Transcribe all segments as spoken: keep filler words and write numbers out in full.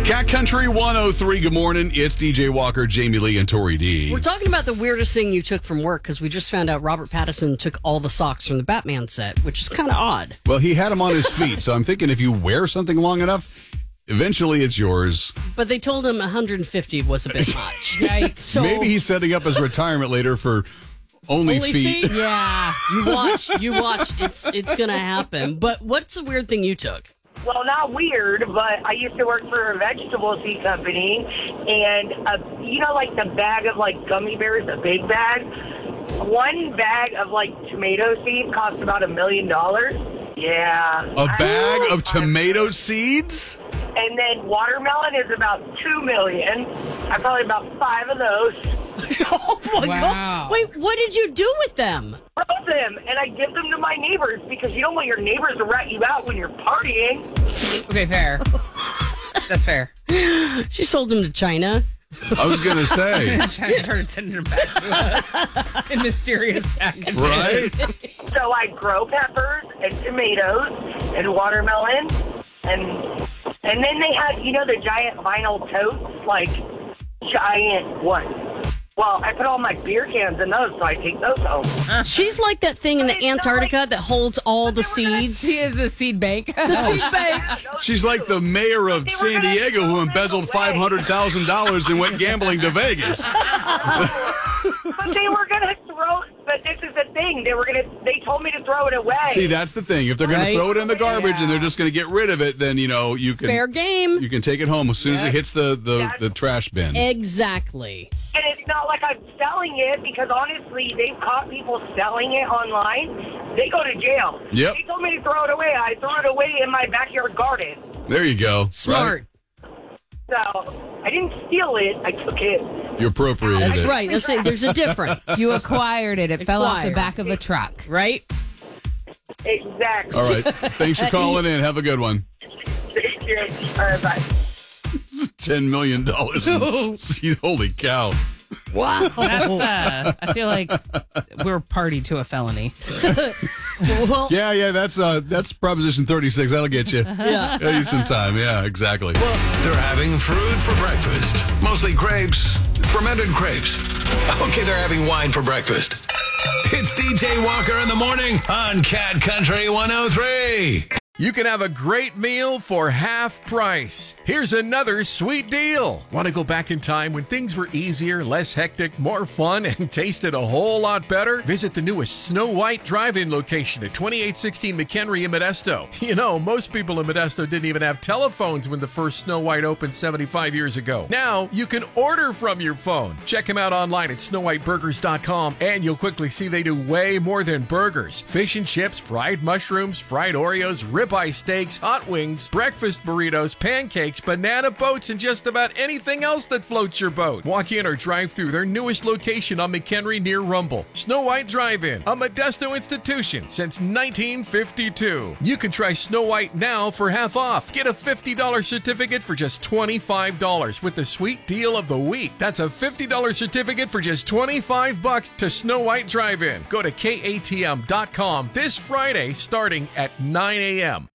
Cat Country one oh three, good morning. It's D J Walker, Jamie Lee, and Tori D. We're talking about the weirdest thing you took from work because we just found out Robert Pattinson took all the socks from the Batman set, which is kind of odd. Well, he had them on his feet, so I'm thinking if you wear something long enough, eventually it's yours. But they told him one hundred fifty was a bit much. Right? So maybe he's setting up his retirement later for only, only feet. feet. Yeah, you watch, you watch. It's it's gonna happen. But what's the weird thing you took? Well, not weird, but I used to work for a vegetable seed company, and a, you know, like the bag of like gummy bears, a big bag. One bag of like tomato seeds cost about a million dollars. Yeah, A bag I, of tomato seeds? and then watermelon is about two million. I probably about five of those. Oh my Wow. god! Wait, what did you do with them? Froze them, and I give them to my neighbors because you don't want your neighbors to rat you out when you're partying. Okay, fair. That's fair. She sold them to China. I was going to say. China started sending them back to us in mysterious packages. Right? So I grow peppers and tomatoes and watermelon, and and then they had, you know, the giant vinyl totes, like giant ones. Well, I put all my beer cans in those, so I take those home. She's like that thing in the Antarctica that holds all the seeds. She is the seed bank. The seed bank. She's like the mayor of San Diego who embezzled five hundred thousand dollars and went gambling to Vegas. But they were gonna throw. But this is the thing. They were gonna. They told me to throw it away. See, that's the thing. If they're going Right. to throw it in the garbage Yeah. and they're just going to get rid of it, then, you know, you can Fair game. you can take it home as soon as it hits the, the, the trash bin. Exactly. And it's not like I'm selling it because honestly, they've caught people selling it online. They go to jail. Yep. They told me to throw it away. I threw it away in my backyard garden. There you go. Smart. So I didn't steal it. I took it. Right? You appropriated That's it. right. I'm saying there's a difference. You acquired it. It fell off the Acquired. back of a truck. Right? Exactly. All right. Thanks for calling in. Have a good one. Thank you. All right, bye. ten million dollars. Jeez, holy cow. Wow. That's, uh, I feel like we're party to a felony. Well, Yeah, yeah, that's uh, that's Proposition thirty-six. That'll get you. yeah. That'll you some time. Yeah, exactly. They're having fruit for breakfast. Mostly grapes, fermented grapes. Okay, they're having wine for breakfast. It's D J Walker in the morning on Cat Country one oh three. You can have a great meal for half price. Here's another sweet deal. Want to go back in time when things were easier, less hectic, more fun, and tasted a whole lot better? Visit the newest Snow White Drive-In location at twenty-eight sixteen McHenry in Modesto. You know, most people in Modesto didn't even have telephones when the first Snow White opened seventy-five years ago. Now, you can order from your phone. Check them out online at snow white burgers dot com, and you'll quickly see they do way more than burgers. Fish and chips, fried mushrooms, fried Oreos, ribeye steaks, hot wings, breakfast burritos, pancakes, banana boats, and just about anything else that floats your boat. Walk in or drive through their newest location on McHenry near Rumble. Snow White Drive-In, a Modesto institution since nineteen fifty-two. You can try Snow White now for half off. Get a fifty dollars certificate for just twenty-five dollars with the sweet deal of the week. That's a fifty dollars certificate for just twenty-five bucks to Snow White Drive-In. Go to K A T M dot com this Friday starting at nine a.m.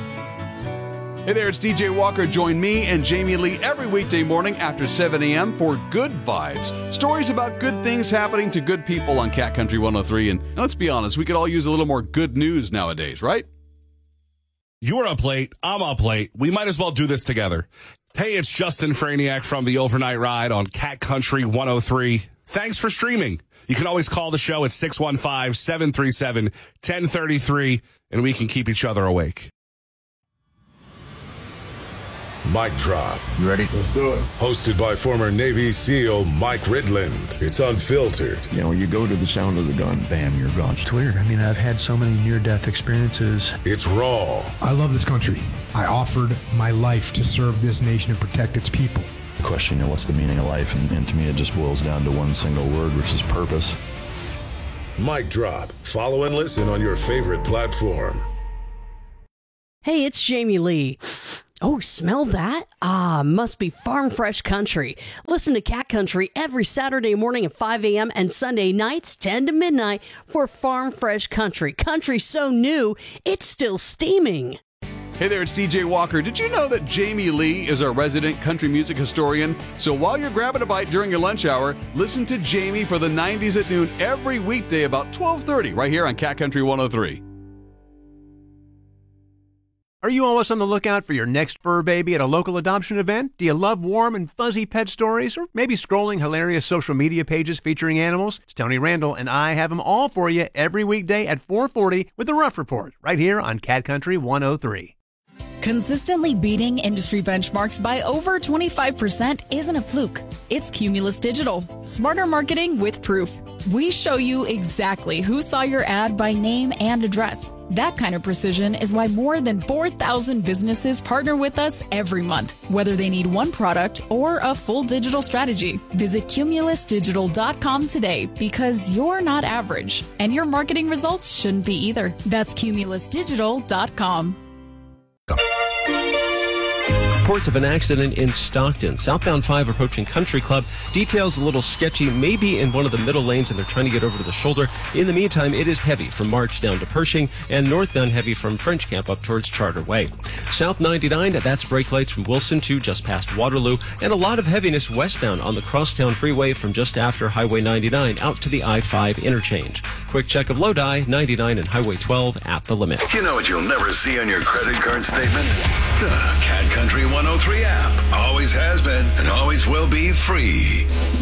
Hey there, it's D J Walker. Join me and Jamie Lee every weekday morning after seven a.m. for Good Vibes. Stories about good things happening to good people on Cat Country one oh three. And let's be honest, we could all use a little more good news nowadays, right? You're up late. I'm up late. We might as well do this together. Hey, it's Justin Franiak from the Overnight Ride on Cat Country one oh three. Thanks for streaming. You can always call the show at six one five, seven three seven, one oh three three, and we can keep each other awake. Mic Drop. You ready? Let's do it. Hosted by former Navy SEAL Mike Ridland. It's unfiltered. You know, you go to the sound of the gun, bam, you're gone. It's weird. I mean, I've had so many near-death experiences. It's raw. I love this country. I offered my life to serve this nation and protect its people. The question, you know, what's the meaning of life? And, and to me, it just boils down to one single word, which is purpose. Mic Drop. Follow and listen on your favorite platform. Hey, it's Jamie Lee. Oh, smell that? Ah, must be Farm Fresh Country. Listen to Cat Country every Saturday morning at five a.m. and Sunday nights ten to midnight for Farm Fresh Country. Country so new, it's still steaming. Hey there, it's D J Walker. Did you know that Jamie Lee is our resident country music historian? So while you're grabbing a bite during your lunch hour, listen to Jamie for the nineties at noon every weekday about twelve thirty right here on Cat Country one oh three. Are you always on the lookout for your next fur baby at a local adoption event? Do you love warm and fuzzy pet stories? Or maybe scrolling hilarious social media pages featuring animals? It's Tony Randall, and I have them all for you every weekday at four forty with the Rough Report, right here on Cat Country one oh three. Consistently beating industry benchmarks by over twenty-five percent isn't a fluke. It's Cumulus Digital. Smarter marketing with proof. We show you exactly who saw your ad by name and address. That kind of precision is why more than four thousand businesses partner with us every month, whether they need one product or a full digital strategy. Visit cumulus digital dot com today because you're not average, and your marketing results shouldn't be either. That's cumulus digital dot com. Reports of an accident in Stockton. Southbound five approaching Country Club. Details a little sketchy, maybe in one of the middle lanes, and they're trying to get over to the shoulder. In the meantime, it is heavy from March down to Pershing, and northbound heavy from French Camp up towards Charter Way. South ninety-nine, that's brake lights from Wilson to just past Waterloo, and a lot of heaviness westbound on the Crosstown Freeway from just after Highway ninety-nine out to the I five interchange. Quick check of Lodi, ninety-nine and Highway twelve at the limit. You know what you'll never see on your credit card statement? The Cat Country one oh three app. Always has been and always will be free.